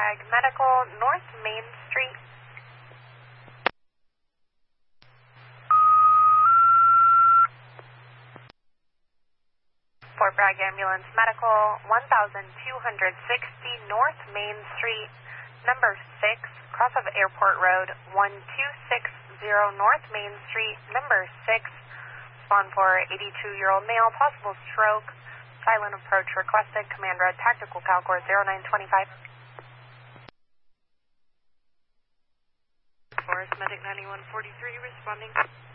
Bragg Medical, North Main Street. Fort Bragg Ambulance Medical, 1260 North Main Street, number 6, cross of Airport Road, 1260 North Main Street, number 6. Respond for 82-year-old male, possible stroke. Silent approach requested. Command Red Tactical Calcor 0925. Forest Medic 9143 responding.